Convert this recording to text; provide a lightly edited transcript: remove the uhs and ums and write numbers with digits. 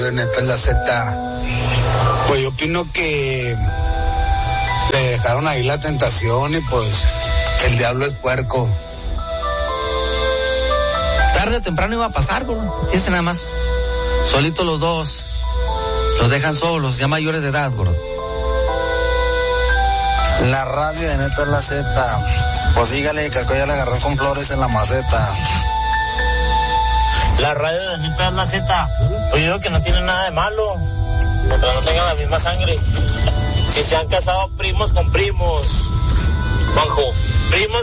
de Neta es la Z. Pues yo opino que le dejaron ahí la tentación y pues el diablo es puerco. Tarde o temprano iba a pasar, gordo. Fíjense nada más. Solitos los dos. Los dejan solos, ya mayores de edad, gordo. La radio de Neta es la Z. Pues dígale que ya le agarró con flores en la maceta. La radio de Neta es la Z. Pues yo digo que no tiene nada de malo, mientras no tengan la misma sangre. Si se han casado primos con primos, Juanjo, primos